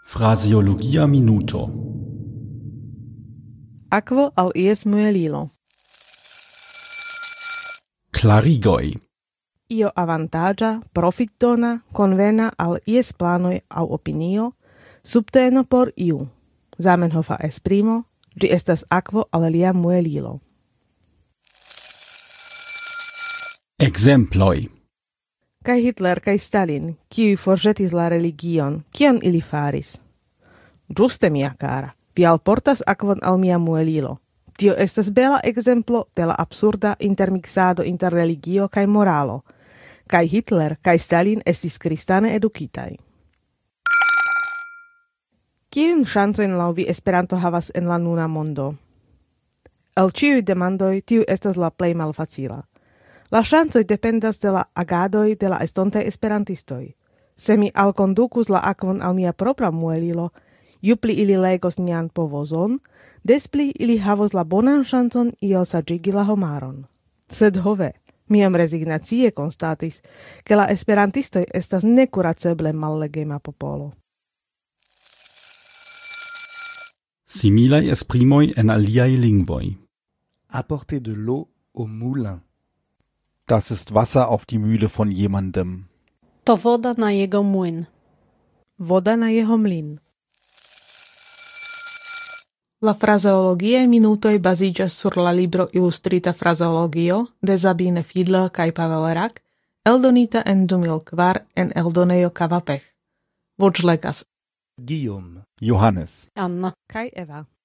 Fraseologia minuto. Akvo al ies muelilo. Klarigoj. Io avantaĝa, profitdona, konvena al ies planoj aŭ opinio, subteno por iu. Zamenhofa esprimo, ĝi estas akvo al lia muelilo. Ekzemploj. Kaj Hitler kaj Stalin, kiuj forĵetis la religion, kion ili faris? Ĝuste, mia kara, vi alportas akvon al mia muelilo. Tio estas bela ekzemplo de la absurda intermiksado inter religio kaj moralo. Kaj Hitler kaj Stalin estis kristane edukitaj. Kiujn ŝancojn laŭ vi Esperanto havas en la nuna mondo? El ĉiuj demandoj tiu estas la plej malfacila. La ŝancoj dependas de la agadoj de la estontaj esperantistoj. Se mi alkondukus la akvon al mia propra muelilo, ju pli ili legos nian povozon, des pli ili havos la bonan ŝancon iel saĝigi la homaron. Sed ho ve, mi jam rezignacie konstatis, ke la esperantistoj estas nekuraceble mallegema popolo. Similaj esprimoj en aliaj lingvoj. Apporter de l'eau au moulin. Das ist Wasser auf die Mühle von jemandem. To voda na jego młyn. Voda na jeho mlyn. La frazeologiae minutoj baziĝas sur la libro Ilustrita frazeologio de Sabine Fiedler kaj Pavel Rak, eldonita en 2004 en eldonejo Kavapech. Voĉlegas Guillaume, Johannes. Anna. kaj Eva.